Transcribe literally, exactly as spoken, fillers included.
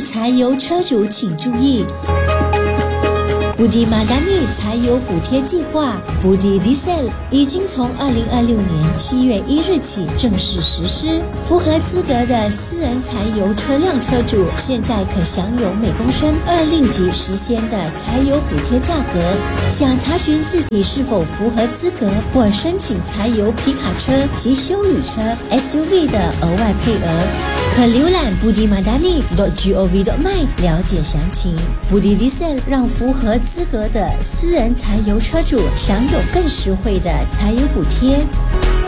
柴油车主请注意，布迪马达尼柴油补贴计划 Budi Diesel 已经从二零二六年七月一日起正式实施。符合资格的私人柴油车辆车主现在可享有每公升二令吉十仙的柴油补贴价格。想查询自己是否符合资格或申请柴油皮卡车及休旅车 S U V 的额外配额，可浏览 budi madani dot gov dot my 了解详情。Budi Diesel 让符合资格的私人柴油车主享有更实惠的柴油补贴。